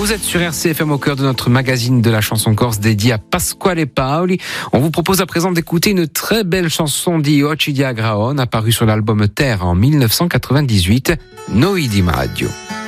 Vous êtes sur RCFM au cœur de notre magazine de la chanson corse dédié à Pasquale Paoli. On vous propose à présent d'écouter une très belle chanson d'Occhi di Agraon, apparue sur l'album Terre en 1998, Noi di Maggio.